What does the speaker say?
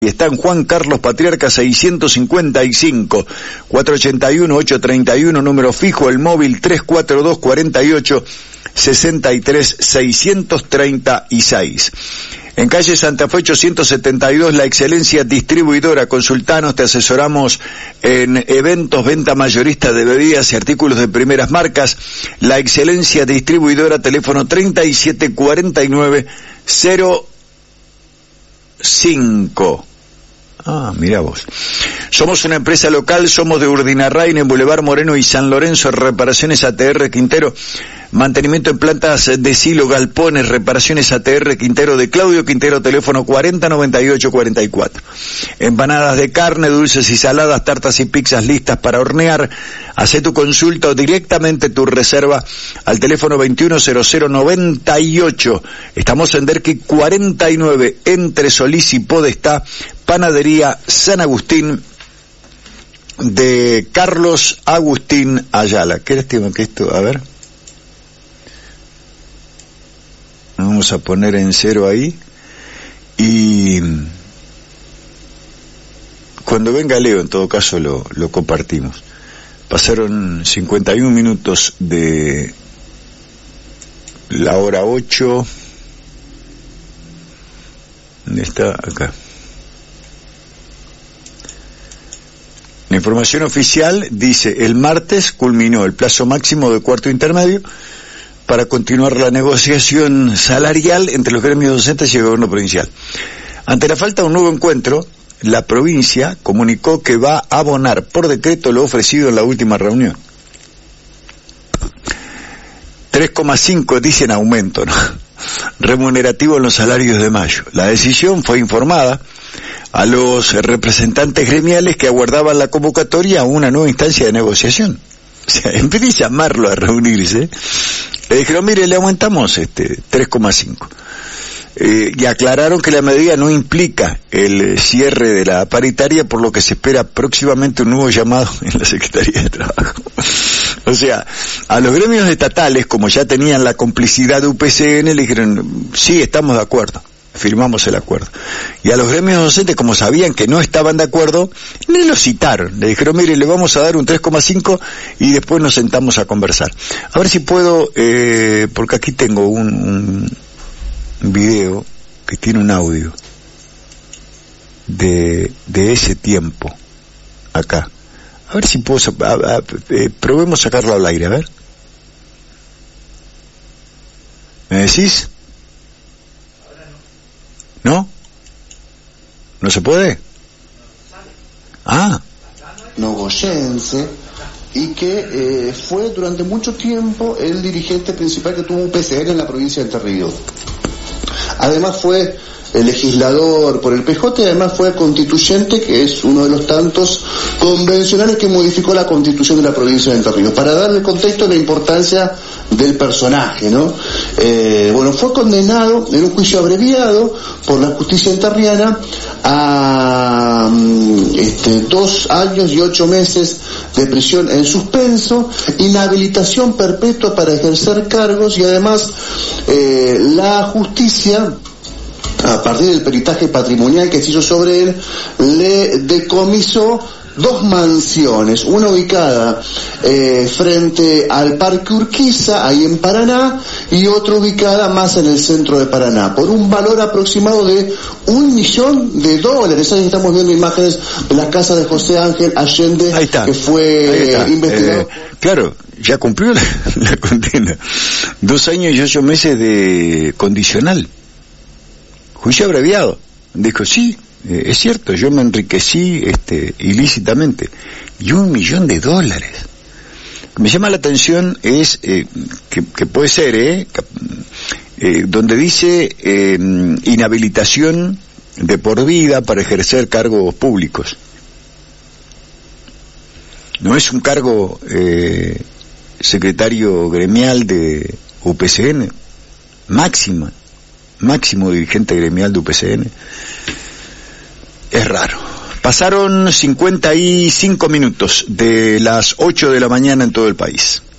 Y está en Juan Carlos Patriarca 655, 481-831, número fijo, el móvil 342-48-63-636. En calle Santa Fe 872, La Excelencia Distribuidora. Consultanos, te asesoramos en eventos, venta mayorista de bebidas y artículos de primeras marcas. La Excelencia Distribuidora, teléfono 3749-05. Ah, mirá vos. Somos una empresa local, somos de Urdinarrain, en Boulevard Moreno y San Lorenzo, reparaciones ATR Quintero, mantenimiento en plantas de silo, galpones, reparaciones ATR Quintero, de Claudio Quintero, teléfono 409844. Empanadas de carne, dulces y saladas, tartas y pizzas listas para hornear. Hacé tu consulta o directamente tu reserva al teléfono 210098. Estamos en Derqui 49, entre Solís y Podestá. Panadería San Agustín, de Carlos Agustín Ayala. ¿Qué estima que esto? A ver. Vamos a poner en cero ahí. Y cuando venga Leo, en todo caso, lo compartimos. Pasaron 51 minutos de la hora 8. ¿Dónde está? Acá. La información oficial dice: el martes culminó el plazo máximo de cuarto intermedio para continuar la negociación salarial entre los gremios docentes y el gobierno provincial. Ante la falta de un nuevo encuentro, la provincia comunicó que va a abonar por decreto lo ofrecido en la última reunión. 3,5 dicen aumento, ¿no? Remunerativo en los salarios de mayo. La decisión fue informada a los representantes gremiales que aguardaban la convocatoria a una nueva instancia de negociación. O sea, en vez de llamarlo a reunirse, le dijeron: mire, le aumentamos 3,5. Y aclararon que la medida no implica el cierre de la paritaria, por lo que se espera próximamente un nuevo llamado en la Secretaría de Trabajo. O sea, a los gremios estatales, como ya tenían la complicidad de UPCN, le dijeron: sí, estamos de acuerdo, firmamos el acuerdo. Y a los gremios docentes, como sabían que no estaban de acuerdo, ni lo citaron. Le dijeron: mire, le vamos a dar un 3,5 y después nos sentamos a conversar. A ver si puedo, porque aquí tengo un video que tiene un audio de ese tiempo acá. A ver si puedo, probemos sacarlo al aire, a ver. ¿Me decís? ¿No? ¿No se puede? Ah. Nogoyense, y que fue durante mucho tiempo el dirigente principal que tuvo UPCN en la provincia de Entre Ríos. Además fue el legislador por el PJ y además fue constituyente, que es uno de los tantos convencionales que modificó la constitución de la provincia de Entre Ríos. Para darle contexto a la importancia del personaje, ¿no? Fue condenado en un juicio abreviado por la justicia entrerriana a 2 años y 8 meses de prisión en suspenso, inhabilitación perpetua para ejercer cargos, y además la justicia, a partir del peritaje patrimonial que se hizo sobre él, le decomisó 2 mansiones, una ubicada frente al Parque Urquiza, ahí en Paraná, y otra ubicada más en el centro de Paraná, por un valor aproximado de $1 millón. Ahí estamos viendo imágenes de la casa de José Ángel Allende, que fue investigado. Claro, ya cumplió la condena. 2 años y 8 meses de condicional. Juicio abreviado. Dijo: sí, es cierto, yo me enriquecí ilícitamente. Y $1 millón. Lo que me llama la atención es que puede ser, donde dice inhabilitación de por vida para ejercer cargos públicos. No es un cargo secretario gremial de UPCN, máximo dirigente gremial de UPCN. Es raro. Pasaron 55 minutos de las 8 de la mañana en todo el país.